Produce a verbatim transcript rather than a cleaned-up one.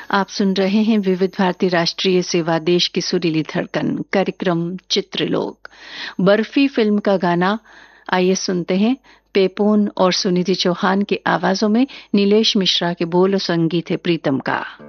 आप सुन रहे हैं विविध भारती राष्ट्रीय सेवा देश की सुरीली धड़कन कार्यक्रम चित्रलोक। बर्फी फिल्म का गाना आइए सुनते हैं। पेपोन और सुनिधि चौहान की आवाजों में नीलेश मिश्रा के बोल और संगीत है प्रीतम का।